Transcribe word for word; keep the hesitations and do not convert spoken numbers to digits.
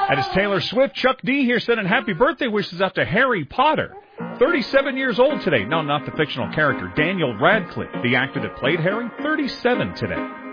That is Taylor Swift. Chuck D here sending happy birthday wishes out to Harry Potter. thirty-seven years old today. No, not the fictional character. Daniel Radcliffe, the actor that played Harry, thirty-seven today.